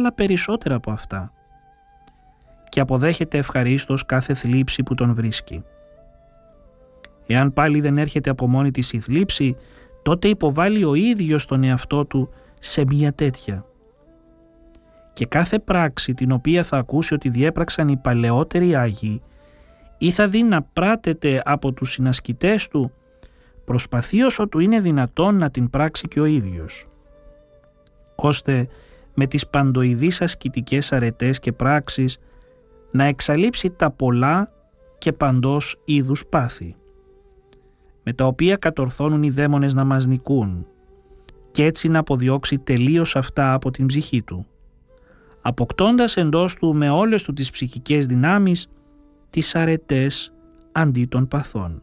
άλλα περισσότερα από αυτά και αποδέχεται ευχαρίστως κάθε θλίψη που τον βρίσκει. Εάν πάλι δεν έρχεται από μόνη της η θλίψη, τότε υποβάλλει ο ίδιος τον εαυτό του σε μια τέτοια. Και κάθε πράξη την οποία θα ακούσει ότι διέπραξαν οι παλαιότεροι Άγιοι ή θα δει να πράτεται από τους συνασκητές του, προσπαθεί όσο του είναι δυνατόν να την πράξει και ο ίδιος, ώστε με τις παντοειδείς ασκητικές αρετές και πράξεις να εξαλείψει τα πολλά και παντός είδους πάθη, με τα οποία κατορθώνουν οι δαίμονες να μας νικούν, και έτσι να αποδιώξει τελείως αυτά από την ψυχή του, αποκτώντας εντός του με όλες του τις ψυχικές δυνάμεις τις αρετές αντί των παθών.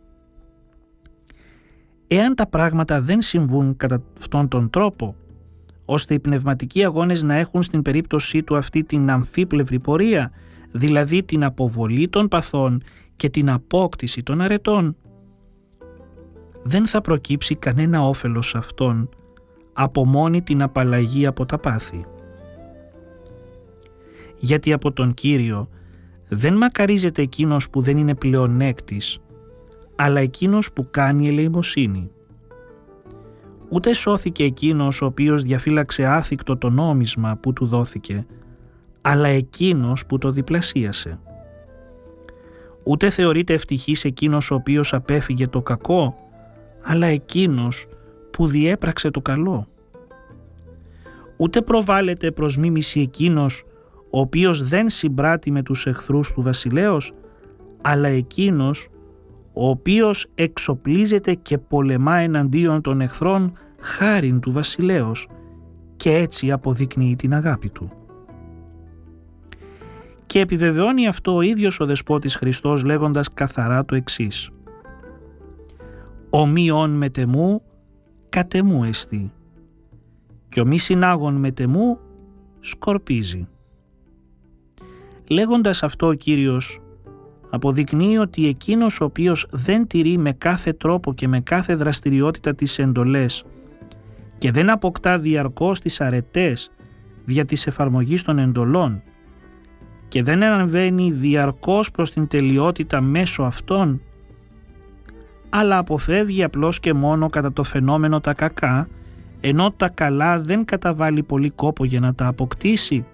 Εάν τα πράγματα δεν συμβούν κατά αυτόν τον τρόπο, ώστε οι πνευματικοί αγώνες να έχουν στην περίπτωσή του αυτή την αμφίπλευρη πορεία, δηλαδή την αποβολή των παθών και την απόκτηση των αρετών, δεν θα προκύψει κανένα όφελος σε αυτόν από μόνη την απαλλαγή από τα πάθη. Γιατί από τον Κύριο δεν μακαρίζεται εκείνος που δεν είναι πλεονέκτης, αλλά εκείνος που κάνει ελεημοσύνη. Ούτε σώθηκε εκείνος ο οποίος διαφύλαξε άθικτο το νόμισμα που του δόθηκε, αλλά εκείνος που το διπλασίασε. Ούτε θεωρείται ευτυχής εκείνος ο οποίος απέφυγε το κακό, αλλά εκείνος που διέπραξε το καλό. Ούτε προβάλλεται προς μίμηση εκείνος ο οποίος δεν συμπράττει με τους εχθρούς του βασιλέως, αλλά εκείνος ο οποίος εξοπλίζεται και πολεμά εναντίον των εχθρών χάριν του βασιλέως και έτσι αποδεικνύει την αγάπη του. Και επιβεβαιώνει αυτό ο ίδιος ο Δεσπότης Χριστός λέγοντας καθαρά το εξής: «Ο μη μετεμού κατεμού εστι, και ο μη συνάγων μετεμού σκορπίζει». Λέγοντας αυτό ο Κύριος αποδεικνύει ότι εκείνος ο οποίος δεν τηρεί με κάθε τρόπο και με κάθε δραστηριότητα τις εντολές και δεν αποκτά διαρκώς τις αρετές δια της εφαρμογής των εντολών και δεν αναβαίνει διαρκώς προς την τελειότητα μέσω αυτών, αλλά αποφεύγει απλώς και μόνο κατά το φαινόμενο τα κακά, ενώ τα καλά δεν καταβάλει πολύ κόπο για να τα αποκτήσει,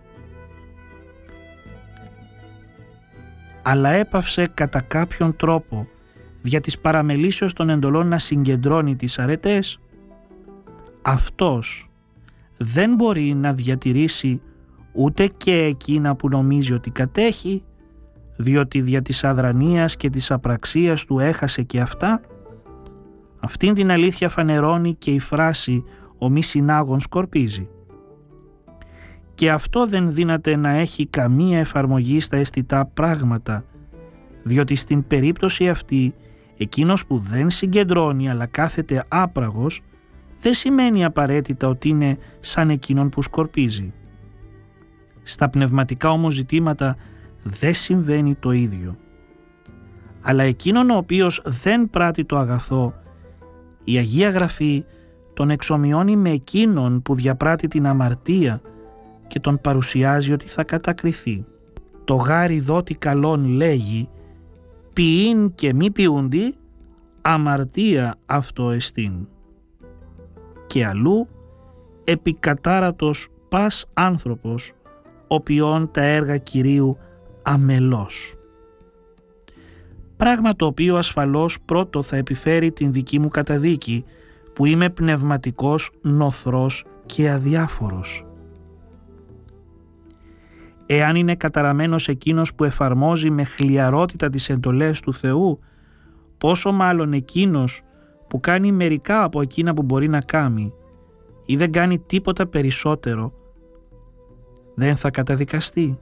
αλλά έπαυσε κατά κάποιον τρόπο δια της παραμελήσεως των εντολών να συγκεντρώνει τις αρετές, αυτός δεν μπορεί να διατηρήσει ούτε και εκείνα που νομίζει ότι κατέχει, διότι δια της αδρανείας και της απραξίας του έχασε και αυτά. Αυτήν την αλήθεια φανερώνει και η φράση «ο μη συνάγων σκορπίζει». Και αυτό δεν δύναται να έχει καμία εφαρμογή στα αισθητά πράγματα, διότι στην περίπτωση αυτή εκείνος που δεν συγκεντρώνει αλλά κάθεται άπραγος δεν σημαίνει απαραίτητα ότι είναι σαν εκείνον που σκορπίζει. Στα πνευματικά όμως ζητήματα δεν συμβαίνει το ίδιο. Αλλά εκείνον ο οποίος δεν πράττει το αγαθό, η Αγία Γραφή τον εξομοιώνει με εκείνον που διαπράττει την αμαρτία και τον παρουσιάζει ότι θα κατακριθεί. Το γάρι δότη καλόν λέγει, ποιήν και μη ποιούντι, αμαρτία αυτό εστίν. Και αλλού, επικατάρατος πας άνθρωπος, οποίον τα έργα Κυρίου αμελώς. Πράγμα το οποίο ασφαλώς πρώτο θα επιφέρει την δική μου καταδίκη, που είμαι πνευματικός, νοθρός και αδιάφορος. Εάν είναι καταραμένος εκείνος που εφαρμόζει με χλιαρότητα τις εντολές του Θεού, πόσο μάλλον εκείνος που κάνει μερικά από εκείνα που μπορεί να κάνει ή δεν κάνει τίποτα περισσότερο, δεν θα καταδικαστεί.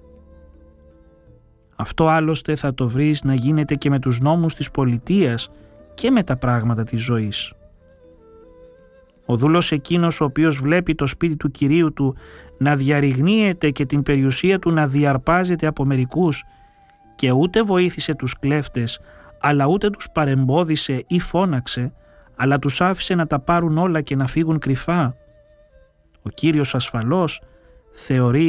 Αυτό άλλωστε θα το βρεις να γίνεται και με τους νόμους της πολιτείας και με τα πράγματα της ζωής. Ο δούλος εκείνος ο οποίος βλέπει το σπίτι του Κυρίου του να διαρριγνύεται και την περιουσία του να διαρπάζεται από μερικούς και ούτε βοήθησε τους κλέφτες, αλλά ούτε τους παρεμπόδισε ή φώναξε, αλλά τους άφησε να τα πάρουν όλα και να φύγουν κρυφά, ο Κύριος ασφαλώς θεωρεί